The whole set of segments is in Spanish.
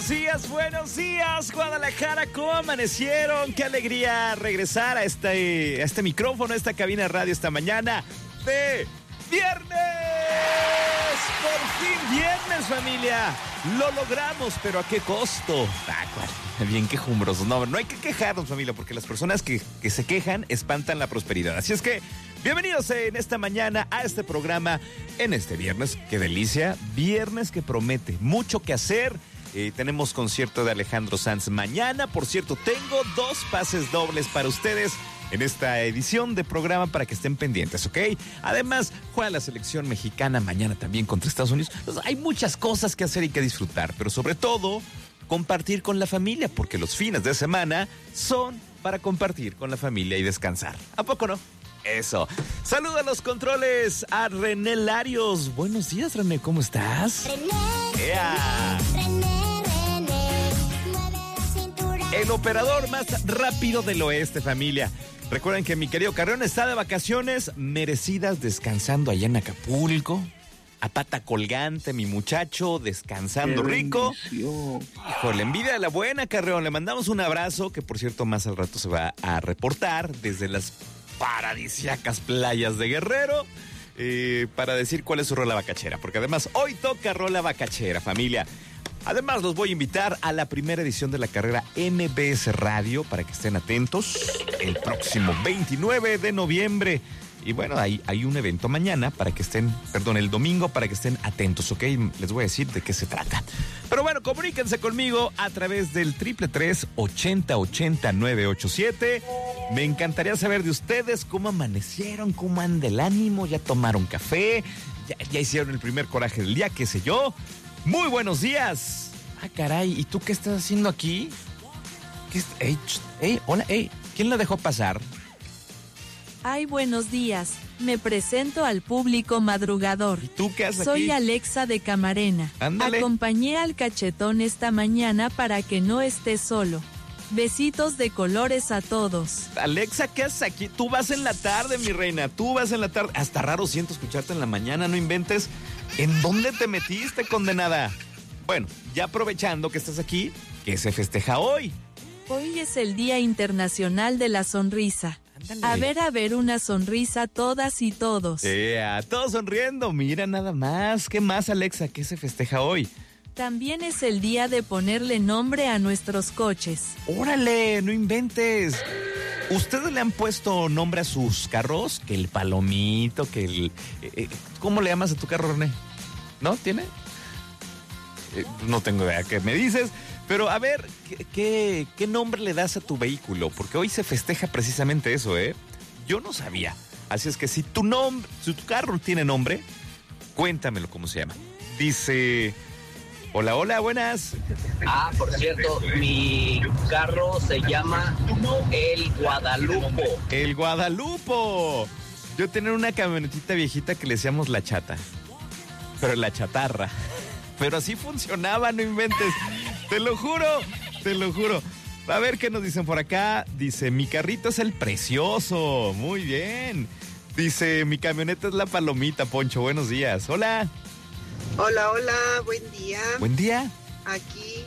buenos días, Guadalajara, ¿cómo amanecieron? Qué alegría regresar a este micrófono, a esta cabina de radio esta mañana de viernes. Por fin viernes, familia. Lo logramos, pero ¿a qué costo? Bien quejumbrosos. No hay que quejarnos, familia, porque las personas que se quejan espantan la prosperidad. Así es que, bienvenidos en esta mañana a este programa, en este viernes. ¡Qué delicia! Viernes que promete mucho que hacer. Tenemos concierto de Alejandro Sanz mañana. Por cierto, tengo 2 pases dobles para ustedes en esta edición de programa para que estén pendientes, ¿ok? Además, juega la selección mexicana mañana también contra Estados Unidos. Entonces, hay muchas cosas que hacer y que disfrutar, pero sobre todo, compartir con la familia, porque los fines de semana son para compartir con la familia y descansar. ¿A poco no? Eso. Saluda a los controles a René Larios. Buenos días, René, ¿cómo estás? René, el operador más rápido del oeste, familia. Recuerden que mi querido Carreón está de vacaciones merecidas, descansando allá en Acapulco. A pata colgante, mi muchacho, descansando rico. Híjole, envidia de la buena, Carreón. Le mandamos un abrazo, que por cierto más al rato se va a reportar desde las paradisíacas playas de Guerrero, para decir cuál es su rola bacachera, porque además hoy toca rola bacachera, familia. Además los voy a invitar a la primera edición de la carrera MBS Radio para que estén atentos el próximo 29 de noviembre. Y bueno, hay un evento mañana el domingo para que estén atentos, ¿ok? Les voy a decir de qué se trata. Pero bueno, comuníquense conmigo a través del 333-8080-987. Me encantaría saber de ustedes cómo amanecieron, cómo anda el ánimo, ya tomaron café, ya hicieron el primer coraje del día, qué sé yo. Muy buenos días. Ah, caray, ¿y tú qué estás haciendo aquí? Hola, ¿quién la dejó pasar? Ay, buenos días. Me presento al público madrugador. ¿Y tú qué haces aquí? Soy Alexa de Camarena. Ándale. Acompañé al cachetón esta mañana para que no esté solo. Besitos de colores a todos. Alexa, ¿qué haces aquí? Tú vas en la tarde, mi reina. Tú vas en la tarde. Hasta raro siento escucharte en la mañana, no inventes. ¿En dónde te metiste, condenada? Bueno, ya aprovechando que estás aquí, ¿qué se festeja hoy? Hoy es el Día Internacional de la Sonrisa. Ándale. A ver, una sonrisa todas y todos. Todos sonriendo. Mira nada más. ¿Qué más, Alexa? ¿Qué se festeja hoy? También es el día de ponerle nombre a nuestros coches. ¡Órale! ¡No inventes! ¿Ustedes le han puesto nombre a sus carros? Que el Palomito, que el... ¿cómo le llamas a tu carro, René? ¿No? ¿Tiene? No tengo idea. ¿Qué me dices? Pero a ver, ¿qué nombre le das a tu vehículo? Porque hoy se festeja precisamente eso, ¿eh? Yo no sabía. Así es que si tu carro tiene nombre, cuéntamelo cómo se llama. Dice... Hola, buenas. Por cierto, mi carro se llama El Guadalupo. El Guadalupo. Yo tenía una camionetita viejita que le decíamos La Chata. Pero la chatarra. Pero así funcionaba, no inventes. Te lo juro. A ver qué nos dicen por acá. Dice, mi carrito es el Precioso. Muy bien. Dice, mi camioneta es la Palomita, Poncho. Buenos días. Hola. Hola, buen día. Buen día. Aquí,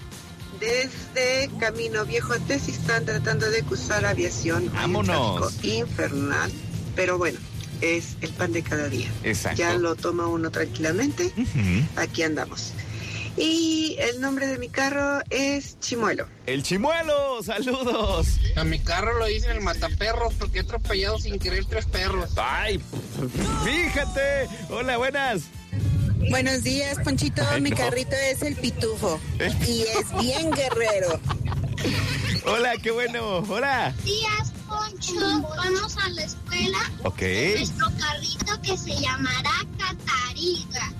desde Camino Viejo a Tezistán, tratando de cruzar aviación. Vámonos. Hay un tráfico infernal, pero bueno, es el pan de cada día. Exacto. Ya lo toma uno tranquilamente. Uh-huh. Aquí andamos. Y el nombre de mi carro es Chimuelo. El Chimuelo, saludos. A mi carro lo dicen el mataperros porque he atropellado sin querer 3 perros. Ay, fíjate. Hola, buenas. Buenos días, Ponchito. Ay, mi no. carrito es el Pitufo y es bien guerrero. Hola, qué bueno. Hola. Buenos días, Poncho. Vamos a la escuela. Ok. Nuestro carrito que se llamará Catariga.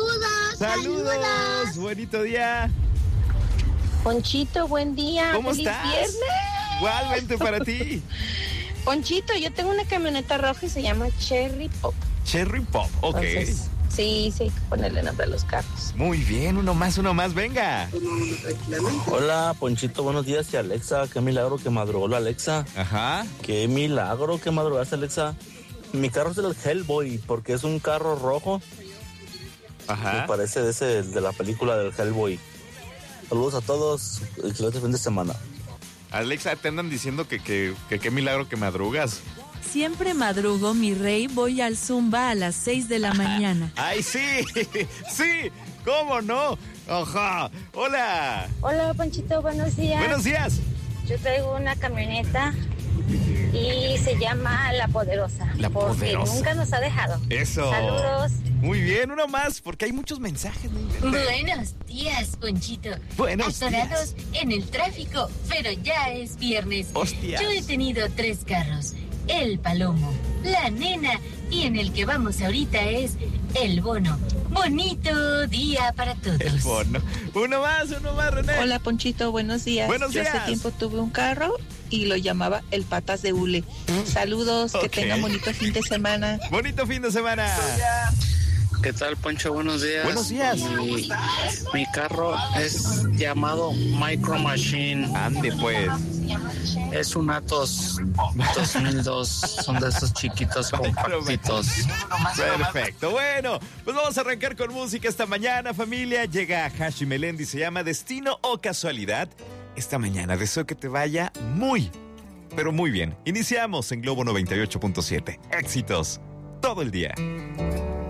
Saludos. Bonito día. Ponchito, buen día. ¿Cómo ¡Feliz estás? viernes! Igualmente para ti. Ponchito, yo tengo una camioneta roja y se llama Cherry Pop. Cherry Pop, ok. Entonces, sí, hay que ponerle nombre a los carros. Muy bien, uno más, venga. Toma uno tranquilamente. Hola, Ponchito, buenos días. Y Alexa, qué milagro que madrugó la Alexa. Ajá. Qué milagro que madrugaste, Alexa. Mi carro es el Hellboy, porque es un carro rojo. Ajá. Me parece de la película del Hellboy. Saludos a todos. Excelente fin de semana. Alexa, te andan diciendo que qué milagro que madrugas. Siempre madrugo, mi rey, voy al Zumba a las 6 de la mañana. ¡Ay, sí! ¡Sí! ¿Cómo no? ¡Ajá! ¡Hola! Hola, Panchito, buenos días. ¡Buenos días! Yo traigo una camioneta y se llama La Poderosa. La porque Poderosa. nunca nos ha dejado. ¡Eso! Saludos. Muy bien, uno más, porque hay muchos mensajes. ¿No? Buenos días, Ponchito. Buenos Atorados días. en el tráfico, pero ya es viernes. Hostias. Yo he tenido 3 carros. El Palomo, la Nena y en el que vamos ahorita es el Bono. Bonito día para todos. El Bono. Uno más, René. Hola, Ponchito, buenos días. Buenos días. Yo hace tiempo tuve un carro y lo llamaba el Patas de Hule. Saludos, Ok. que tengan bonito fin de semana. Bonito fin de semana. ¿Qué tal, Poncho? Buenos días. Buenos días. Mi carro es llamado Micro Machine. Ande, pues. Es un Atos 2002. Son de esos chiquitos compactitos. Perfecto. Bueno, pues vamos a arrancar con música esta mañana, familia. Llega Hashi Melendi, se llama Destino o Casualidad. Esta mañana deseo que te vaya muy, pero muy bien. Iniciamos en Globo 98.7. Éxitos todo el día.